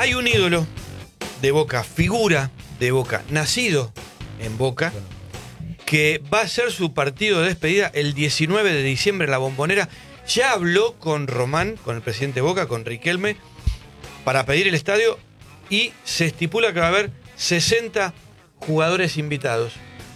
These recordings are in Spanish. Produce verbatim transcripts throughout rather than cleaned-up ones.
Hay un ídolo de Boca, figura de Boca, nacido en Boca, que va a ser su partido de despedida el diecinueve de diciembre en la Bombonera. Ya habló con Román, con el presidente de Boca, con Riquelme, para pedir el estadio, y se estipula que va a haber sesenta jugadores invitados.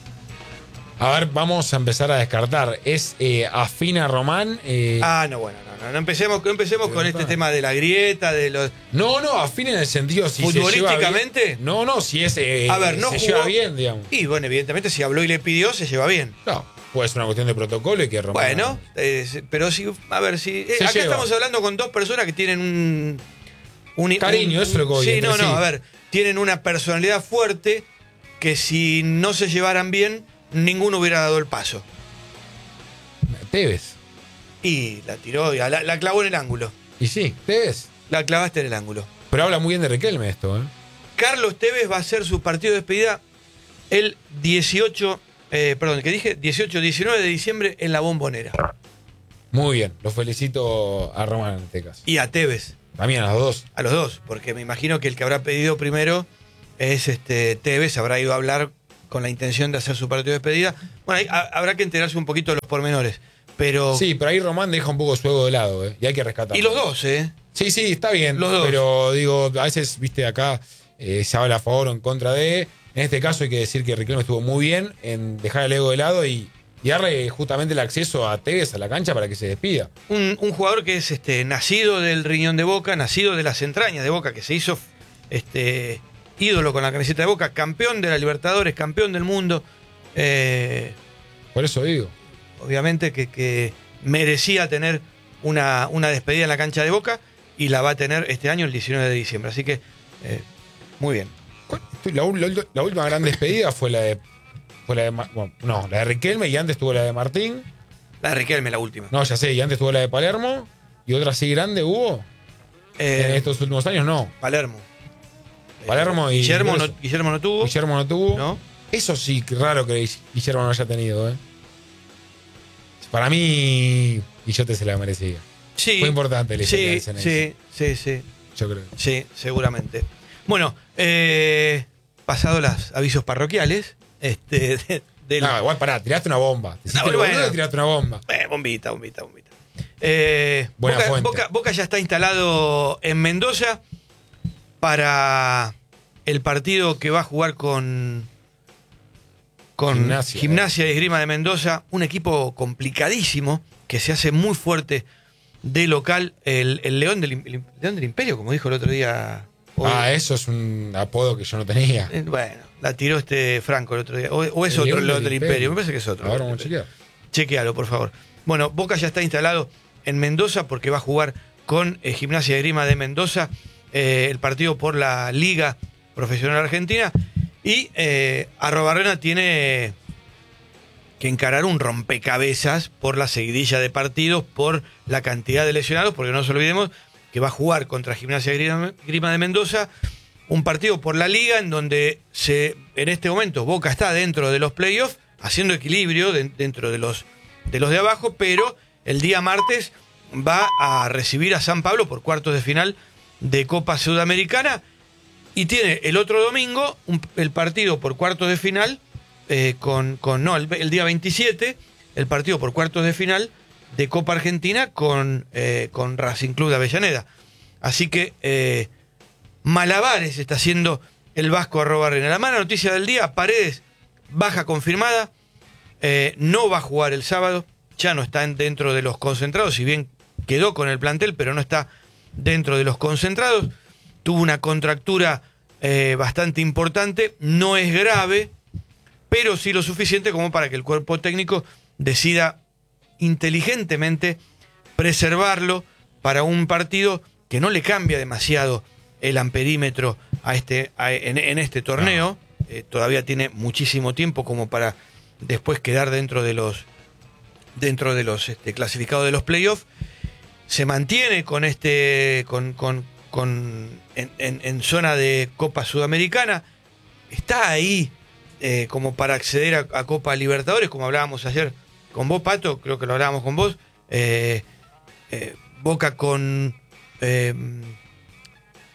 A ver, vamos a empezar a descartar. ¿Es eh, afín a Román? Eh... Ah, no, bueno, no, no, no empecemos, no empecemos con este tema de la grieta, de los... No, no, afín en el sentido si ¿futbolísticamente? Se lleva bien. No, no, si es eh, a ver, no se jugó... lleva bien, digamos. Y bueno, evidentemente si habló y le pidió, se lleva bien. No, puede ser una cuestión de protocolo y que Román... Bueno, eh, pero si, a ver, si... Eh, acá lleva. estamos hablando con dos personas que tienen un... un Cariño, un, eso es lo que voy Sí, no, entre no, sí. a ver, tienen una personalidad fuerte que si no se llevaran bien, ninguno hubiera dado el paso. Tevez. Y la tiró, la, la clavó en el ángulo. Y sí, Tevez. La clavaste en el ángulo. Pero habla muy bien de Riquelme esto, ¿eh? Carlos Tevez va a hacer su partido de despedida el dieciocho, eh, perdón, que dije dieciocho, diecinueve de diciembre en la Bombonera. Muy bien, lo felicito a Román en este caso. Y a Tevez. También a los dos. A los dos, porque me imagino que el que habrá pedido primero es este Tevez, habrá ido a hablar con la intención de hacer su partido de despedida. Bueno, ahí ha, habrá que enterarse un poquito de los pormenores. Pero... Sí, pero ahí Román deja un poco su ego de lado, ¿eh? Y hay que rescatarlo. Y los dos, ¿eh? Sí, sí, está bien. Los dos. Pero digo, a veces, viste, acá eh, se habla a favor o en contra de. En este caso hay que decir que Riquelme estuvo muy bien en dejar el ego de lado y, y darle justamente el acceso a Tevez a la cancha para que se despida. Un, un jugador que es este, nacido del riñón de Boca, nacido de las entrañas de Boca, que se hizo este, ídolo con la camiseta de Boca, campeón de la Libertadores, campeón del mundo. Eh, Por eso digo. obviamente que, que merecía tener una, una despedida en la cancha de Boca y la va a tener este año el diecinueve de diciembre. Así que, eh, muy bien. La, la, la última gran despedida fue la de. Fue la de bueno, no, la de Riquelme y antes tuvo la de Martín. La de Riquelme, la última. No, ya sé, y antes tuvo la de Palermo. ¿Y otra así grande hubo? Eh, en estos últimos años no. Palermo. Palermo y. Guillermo no, Guillermo no tuvo. Guillermo no tuvo. ¿No? Eso sí, raro que Guillermo no haya tenido, ¿eh? Para mí, Guillote se la merecía. Sí. Fue importante el sí, sí, sí, sí. Yo creo. Sí, seguramente. Bueno, eh, pasado los avisos parroquiales, este, de, de No, igual pará, tiraste una bomba. Te hiciste No, el bueno. boludo y tiraste una bomba. Eh, bombita, bombita, bombita. Eh, Buena Boca, fuente. Boca, Boca ya está instalado en Mendoza para el partido que va a jugar con, con Gimnasia, Gimnasia y Esgrima de Mendoza, un equipo complicadísimo que se hace muy fuerte de local, el, el León, del, el León del Imperio, como dijo el otro día. Hoy. Ah, eso es un apodo que yo no tenía. Eh, Bueno, la tiró este Franco el otro día. O, o es El otro León León del del Imperio. Imperio, me parece que es otro. Ahora vamos a chequear. Chequealo, por favor. Bueno, Boca ya está instalado en Mendoza porque va a jugar con eh, Gimnasia y Esgrima de Mendoza eh, el partido por la Liga Profesional Argentina. Y eh, Arrobarrena tiene que encarar un rompecabezas por la seguidilla de partidos, por la cantidad de lesionados, porque no nos olvidemos que va a jugar contra Gimnasia y Esgrima de Mendoza un partido por la Liga en donde se, en este momento Boca está dentro de los playoffs, haciendo equilibrio de, dentro de los, de los de abajo, pero el día martes va a recibir a San Pablo por cuartos de final de Copa Sudamericana y tiene el otro domingo un, el partido por cuartos de final eh, con, con, no, el, el día veintisiete, el partido por cuartos de final de Copa Argentina con, eh, con Racing Club de Avellaneda. Así que eh, malabares está haciendo el Vasco Arrobarrena. La mala noticia del día, Paredes, baja confirmada, eh, no va a jugar el sábado, ya no está dentro de los concentrados, si bien quedó con el plantel, pero no está dentro de los concentrados. Tuvo una contractura eh, bastante importante, no es grave, pero sí lo suficiente como para que el cuerpo técnico decida inteligentemente preservarlo para un partido que no le cambia demasiado el amperímetro a este, a, en, en este torneo. No. Eh, todavía tiene muchísimo tiempo como para después quedar dentro de los dentro de los este, clasificados de los playoffs. Se mantiene con este con, con, con en, en, en zona de Copa Sudamericana. Está ahí eh, como para acceder a, a Copa Libertadores, como hablábamos ayer con vos, Pato, creo que lo hablábamos con vos. Eh, eh, Boca con eh,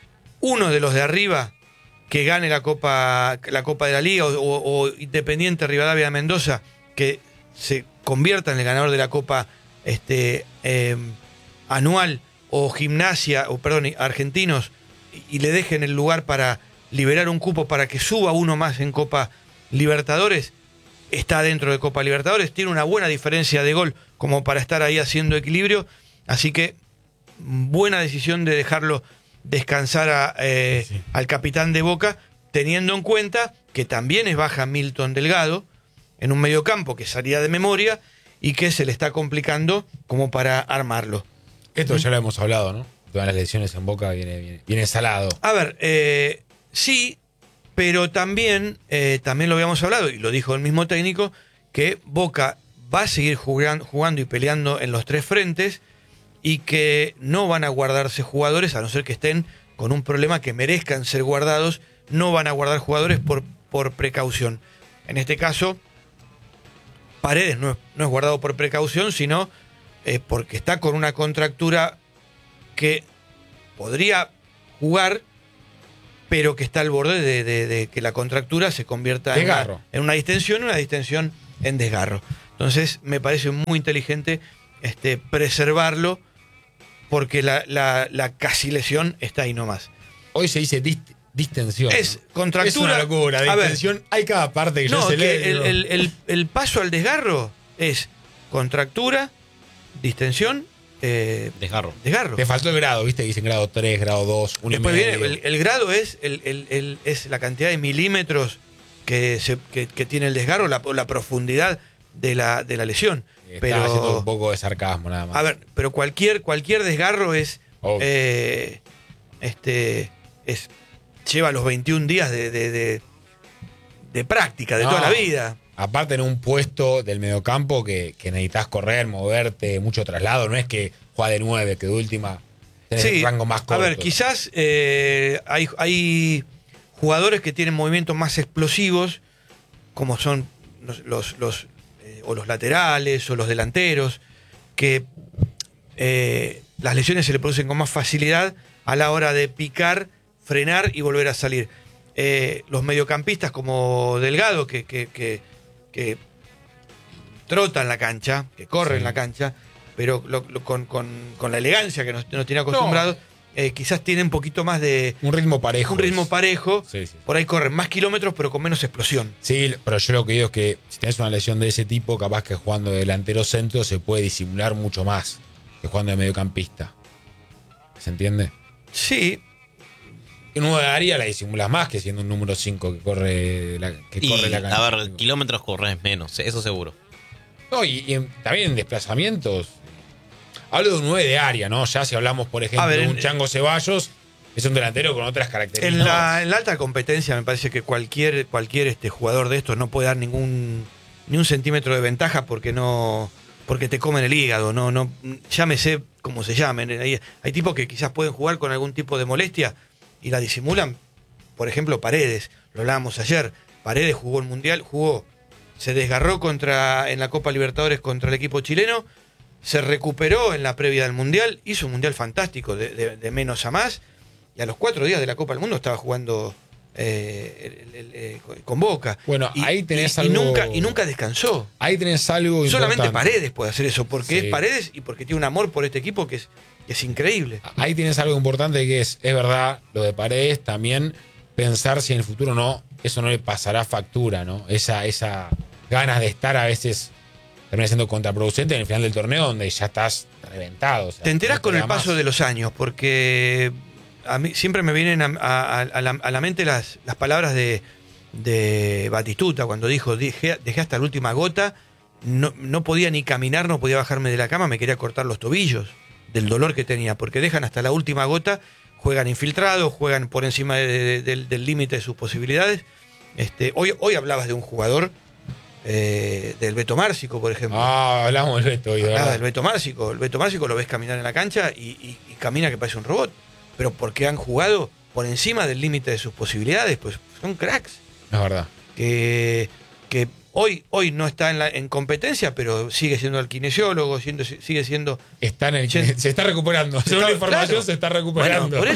uno de los de arriba que gane la Copa, la Copa de la Liga, o, o, o Independiente Rivadavia de Mendoza, que se convierta en el ganador de la Copa este, eh, anual, o Gimnasia, o perdón, Argentinos, y, y le dejen el lugar para liberar un cupo para que suba uno más en Copa Libertadores, está dentro de Copa Libertadores, tiene una buena diferencia de gol como para estar ahí haciendo equilibrio, así que buena decisión de dejarlo descansar a, eh, sí. al capitán de Boca, teniendo en cuenta que también es baja Milton Delgado en un mediocampo que salía de memoria y que se le está complicando como para armarlo. Esto ya lo hemos hablado, ¿no? Todas las lesiones en Boca viene, viene, viene salado. A ver, eh, sí, pero también, eh, también lo habíamos hablado, y lo dijo el mismo técnico, que Boca va a seguir jugando, jugando y peleando en los tres frentes, y que no van a guardarse jugadores, a no ser que estén con un problema que merezcan ser guardados, no van a guardar jugadores por, por precaución. En este caso, Paredes no es, no es guardado por precaución, sino eh, porque está con una contractura que podría jugar, pero que está al borde de, de, de que la contractura se convierta en una, en una distensión, una distensión en desgarro. Entonces, me parece muy inteligente este, preservarlo, porque la, la, la casi lesión está ahí nomás. Hoy se dice dist, distensión. Es contractura. Es una locura. Distensión, ver, hay cada parte que no, yo se que lee. El, el, el, el paso al desgarro es contractura, distensión, eh, desgarro. desgarro. Te faltó el grado, viste, dicen grado tres, grado dos, uno Después y medio. viene, el, el grado es, el, el, el, es la cantidad de milímetros que, se, que, que tiene el desgarro, la, la profundidad de la, de la lesión. Está pero, haciendo un poco de sarcasmo nada más. A ver, pero cualquier, cualquier desgarro es, eh, este, es lleva los veintiún días de, de, de, de práctica, de no, toda la vida. Aparte en un puesto del mediocampo que, que necesitas correr, moverte, mucho traslado, no es que juega de nueve, que de última tenés sí, un rango más corto. A ver, quizás eh, hay, hay jugadores que tienen movimientos más explosivos, como son los, los, los o los laterales o los delanteros, que eh, las lesiones se le producen con más facilidad a la hora de picar, frenar y volver a salir. Eh, los mediocampistas como Delgado, que, que, que, que trotan la cancha, que corren sí. la cancha, pero lo, lo, con, con, con la elegancia que nos, nos tiene acostumbrados, no. Eh, quizás tiene un poquito más de... Un ritmo parejo. Un ritmo parejo. Sí, sí. Por ahí corren más kilómetros, pero con menos explosión. Sí, pero yo lo que digo es que si tenés una lesión de ese tipo, capaz que jugando de delantero centro se puede disimular mucho más que jugando de mediocampista. ¿Se entiende? Sí. En nueve área la disimulas más que siendo un número cinco que corre la, que y, corre la cancha. A ver, kilómetros corres menos, eso seguro. No, y, y en, también en desplazamientos... Hablo de un nueve de área, ¿no? Ya si hablamos, por ejemplo, ver, de un Chango Ceballos, es un delantero con otras características. En la, en la alta competencia me parece que cualquier, cualquier este jugador de estos no puede dar ningún ni un centímetro de ventaja porque no porque te comen el hígado, no, no, llámese como se llamen. Hay, hay tipos que quizás pueden jugar con algún tipo de molestia y la disimulan. Por ejemplo, Paredes, lo hablábamos ayer. Paredes jugó el Mundial, jugó, se desgarró contra en la Copa Libertadores contra el equipo chileno. Se recuperó en la previa del Mundial, hizo un Mundial fantástico, de, de, de menos a más, y a los cuatro días de la Copa del Mundo estaba jugando eh, el, el, el, con Boca. Bueno, y, ahí tenés y, algo... Y nunca, y nunca descansó. Ahí tenés algo Solamente importante. Paredes puede hacer eso, porque sí. es Paredes y porque tiene un amor por este equipo que es, que es increíble. Ahí tienes algo importante que es, es verdad, lo de Paredes, también pensar si en el futuro no, eso no le pasará factura, ¿no? Esa, esa ganas de estar a veces... termina siendo contraproducente en el final del torneo donde ya estás reventado. O sea, te enterás no te con el paso más. de los años, porque a mí siempre me vienen a, a, a, la, a la mente las, las palabras de, de Batistuta cuando dijo, dejé, dejé hasta la última gota, no, no podía ni caminar, no podía bajarme de la cama, me quería cortar los tobillos del dolor que tenía, porque dejan hasta la última gota, juegan infiltrados, juegan por encima de, de, de, del límite de sus posibilidades. Este, hoy, hoy hablabas de un jugador... Eh, del Beto Márcico, por ejemplo. Ah, hablamos del Beto hoy, ah, del Beto Márcico. El Beto Márcico lo ves caminar en la cancha y, y, y camina que parece un robot. Pero porque han jugado por encima del límite de sus posibilidades, pues son cracks. Es verdad. Que, que hoy, hoy no está en, la, en competencia, pero sigue siendo el kinesiólogo, siendo, sigue siendo... Está en el, se está recuperando. Según la información, claro, se está recuperando. Bueno, por eso.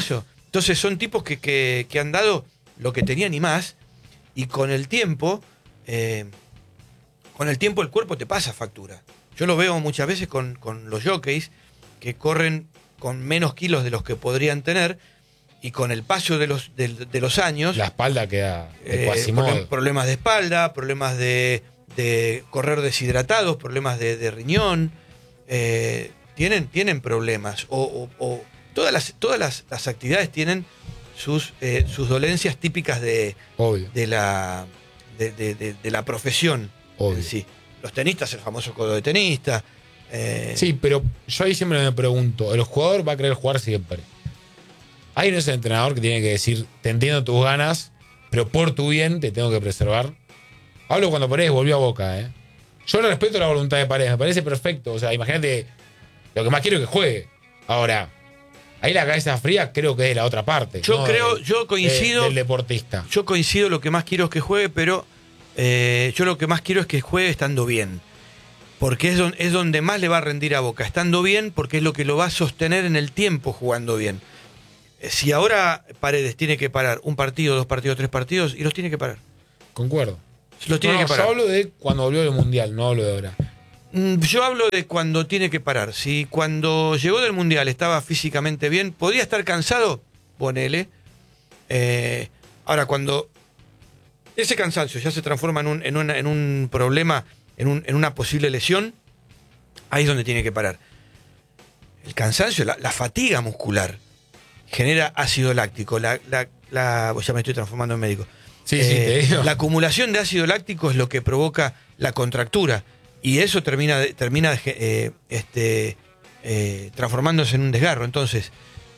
Entonces son tipos que, que, que han dado lo que tenían y más, y con el tiempo, eh, con el tiempo el cuerpo te pasa factura. Yo lo veo muchas veces con, con los jockeys que corren con menos kilos de los que podrían tener, y con el paso de los, de, de los años... La espalda queda de eh, Quasimodo. problem- problemas de espalda, problemas de, de correr deshidratados, problemas de, de riñón, eh, tienen, tienen problemas. O, o- o todas las, todas las, las actividades tienen sus, eh, sus dolencias típicas de, Obvio. de, la, de, de- de- de la profesión Obvio. en sí. Los tenistas, el famoso codo de tenista. eh, Sí, pero yo ahí siempre me pregunto, ¿el jugador va a querer jugar siempre? Hay un entrenador que tiene que decir, te entiendo tus ganas, pero por tu bien te tengo que preservar. Hablo cuando Paredes volvió a Boca, ¿eh? Yo le respeto la voluntad de Paredes, me parece perfecto. O sea, imagínate, lo que más quiero es que juegue. Ahora, ahí la cabeza fría creo que es de la otra parte. Yo ¿no? creo, De- yo coincido. de- del deportista. Yo coincido, lo que más quiero es que juegue, pero eh, yo lo que más quiero es que juegue estando bien. Porque es, don- es donde más le va a rendir a Boca, estando bien, porque es lo que lo va a sostener en el tiempo jugando bien. Eh, Si ahora Paredes tiene que parar un partido, dos partidos, tres partidos, y los tiene que parar. Concuerdo. Los tiene No, que parar. Yo hablo de cuando volvió del Mundial, no hablo de ahora. Mm, Yo hablo de cuando tiene que parar. Si cuando llegó del Mundial estaba físicamente bien, podría estar cansado, ponele. Eh, ahora, cuando ese cansancio ya se transforma en un, en una- en un problema, en, un- en una posible lesión, ahí es donde tiene que parar. El cansancio, la, la fatiga muscular, genera ácido láctico. La, la, la- pues ya me estoy transformando en médico. Sí, sí, te digo. La acumulación de ácido láctico es lo que provoca la contractura. Y eso termina, de- termina de- eh, este, eh, transformándose en un desgarro. Entonces,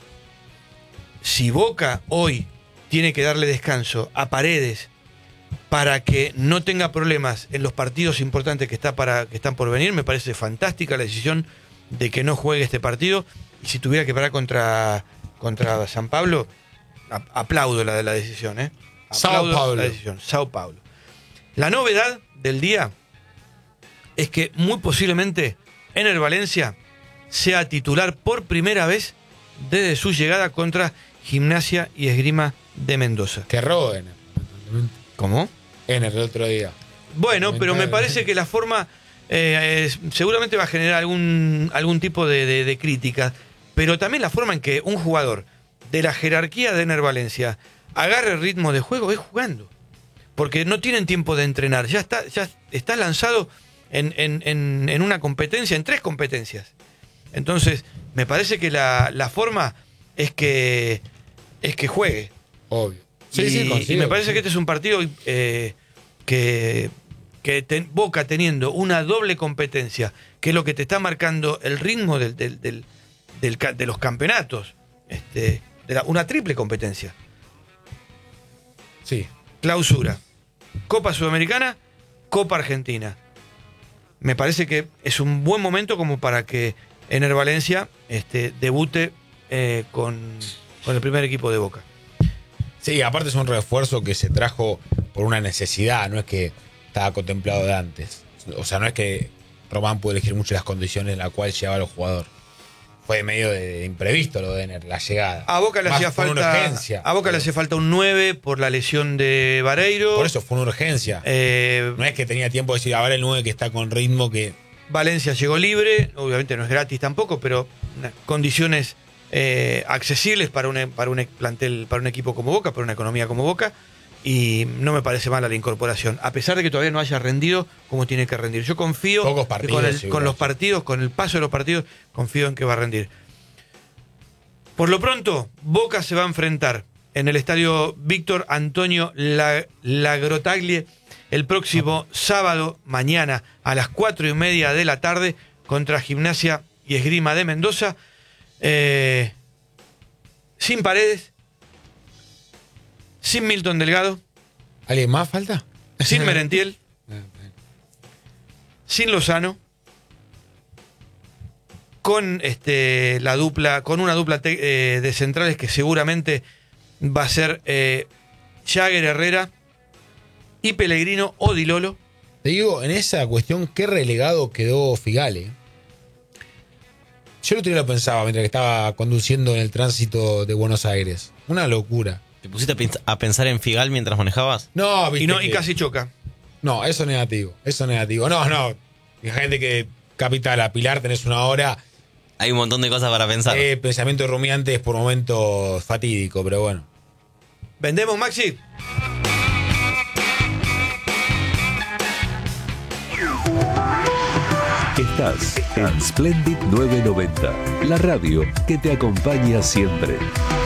si Boca hoy tiene que darle descanso a Paredes para que no tenga problemas en los partidos importantes que, está para, que están por venir, me parece fantástica la decisión de que no juegue este partido. Y si tuviera que parar contra, contra San Pablo, a- aplaudo la de la decisión. ¿eh? Sao Aplaudo Paulo. la decisión. Sao Paulo. La novedad del día es que muy posiblemente Ener Valencia sea titular por primera vez desde su llegada contra Gimnasia y Esgrima de Mendoza. Que roben. ¿Cómo? En el otro día. Bueno, pero me parece que la forma eh, es- seguramente va a generar algún, algún tipo de, de, de crítica, pero también la forma en que un jugador de la jerarquía de Ener Valencia agarre el ritmo de juego es jugando. Porque no tienen tiempo de entrenar, ya está, ya está lanzado en, en, en, en una competencia, en tres competencias. Entonces, me parece que la, la forma es que, es que juegue. Obvio. y, y me parece que este es un partido eh, que, que ten- Boca teniendo una doble competencia, que es lo que te está marcando el ritmo del, del- del- del ca- de los campeonatos, este, de la- una triple competencia. Sí. Clausura, Copa Sudamericana, Copa Argentina. Me parece que es un buen momento como para que Ener Valencia este, debute eh, con, con el primer equipo de Boca. Sí, aparte es un refuerzo que se trajo por una necesidad, no es que estaba contemplado de antes. O sea, no es que Román pudo elegir mucho las condiciones en las cuales llegaba el jugador. Fue medio de imprevisto lo de Ener, la llegada. A Boca le Más hacía fue una falta urgencia. a Boca le hacía falta un nueve por la lesión de Vareiro. Por eso fue una urgencia. Eh, No es que tenía tiempo de decir, ahora el nueve que está con ritmo que... Valencia llegó libre, obviamente no es gratis tampoco, pero unas condiciones eh, accesibles para un, para un plantel, para un equipo como Boca, para una economía como Boca, y no me parece mala la incorporación, a pesar de que todavía no haya rendido como tiene que rendir. Yo confío Pocos que partidos, con, el- seguro, con los sí. partidos, con el paso de los partidos, confío en que va a rendir. Por lo pronto, Boca se va a enfrentar en el estadio Víctor Antonio La- Lagrotaglie el próximo sábado, mañana, a las cuatro y media de la tarde, contra Gimnasia y Esgrima de Mendoza. Eh, sin Paredes, sin Milton Delgado, ¿Alguien más falta? sin Merentiel, sin Lozano, con este la dupla, con una dupla te- eh, de centrales que seguramente va a ser eh, Jagger Herrera y Pellegrino o Di Lolo. Te digo, en esa cuestión, qué relegado quedó Figale. Yo el otro día lo pensaba mientras que estaba conduciendo en el tránsito de Buenos Aires. Una locura. ¿Te pusiste a, pens- a pensar en Figal mientras manejabas? No, viste Y, no, que- y casi choca. No, eso es negativo. Eso es negativo. No, no. Gente que Capital a Pilar tenés una hora. Hay un montón de cosas para pensar. Eh, pensamiento rumiante es por momentos fatídico, pero bueno. ¿Vendemos, Maxi? Estás en Splendid novecientos noventa, la radio que te acompaña siempre.